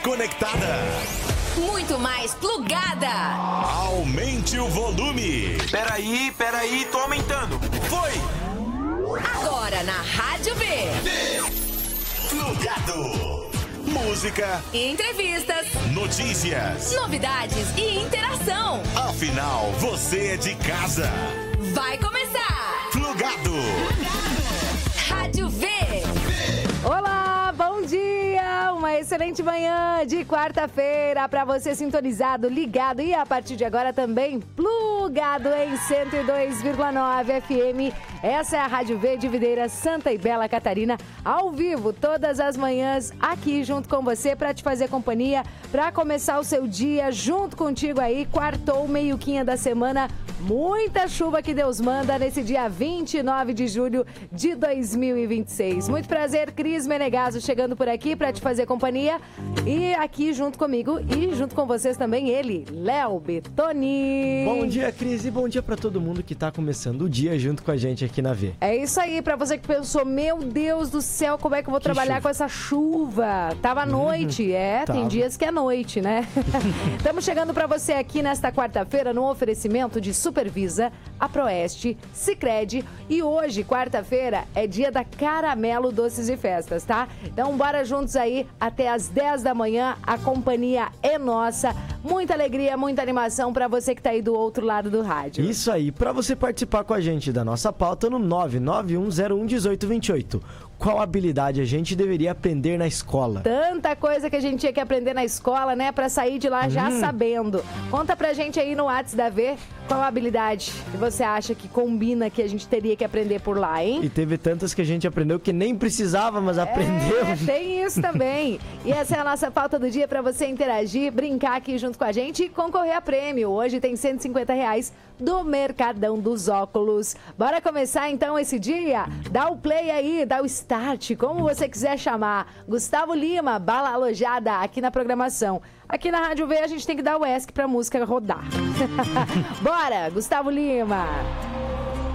conectada. Muito mais plugada. Aumente o volume. Peraí, tô aumentando. Foi! Agora na Rádio V. Plugado. Música, Entrevistas, notícias, novidades e interação. Afinal, você é de casa. Vai começar. Plugado. Rádio V. Olá, bom dia! Uma excelente manhã de quarta-feira para você sintonizado, ligado e a partir de agora também plugado em 102,9 FM. Essa é a Rádio V de Videira, Santa e Bela Catarina, ao vivo todas as manhãs aqui junto com você para te fazer companhia, para começar o seu dia junto contigo aí. Quartou, meio-quinha da semana, muita chuva que Deus manda nesse dia 29 de julho de 2026. Muito prazer, Cris Menegaso chegando por aqui para te fazer companhia e aqui junto comigo e junto com vocês também ele, Léo Bettoni. Bom dia, Cris, e bom dia para todo mundo que tá começando o dia junto com a gente aqui na V. É isso aí, para você que pensou, meu Deus do céu, como é que eu vou trabalhar com essa chuva? Tava noite, tem dias que é noite, né? Estamos chegando para você aqui nesta quarta-feira no oferecimento de Supervisa, Aproeste, Sicredi e hoje, quarta-feira, é dia da Caramelo Doces e Festas, tá? Então bora juntos aí até às 10 da manhã, a companhia é nossa, muita alegria, muita animação para você que tá aí do outro lado do rádio. Isso aí, para você participar com a gente da nossa pauta no 991011828. Qual habilidade a gente deveria aprender na escola? Tanta coisa que a gente tinha que aprender na escola, né? Pra sair de lá já sabendo. Conta pra gente aí no WhatsApp da V qual habilidade que você acha que combina que a gente teria que aprender por lá, hein? E teve tantas que a gente aprendeu que nem precisava, mas aprendeu. Tem isso também. E essa é a nossa pauta do dia pra você interagir, brincar aqui junto com a gente e concorrer a prêmio. Hoje tem R$150 do Mercadão dos Óculos. Bora começar então esse dia? Dá o play aí, dá o start, como você quiser chamar. Gustavo Lima, Bala Alojada, aqui na programação. Aqui na Rádio V a gente tem que dar o ESC pra música rodar. Bora, Gustavo Lima!